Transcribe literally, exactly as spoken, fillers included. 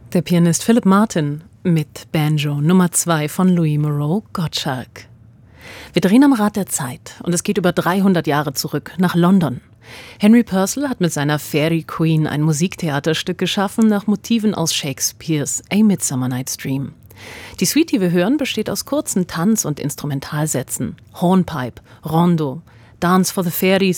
Der Pianist Philip Martin mit Banjo Nummer zwei von Louis Moreau Gottschalk. Wir drehen am Rad der Zeit und es geht über dreihundert Jahre zurück nach London. Henry Purcell hat mit seiner Fairy Queen ein Musiktheaterstück geschaffen nach Motiven aus Shakespeares A Midsummer Night's Dream. Die Suite, die wir hören, besteht aus kurzen Tanz- und Instrumentalsätzen, Hornpipe, Rondo, Dance for the Fairies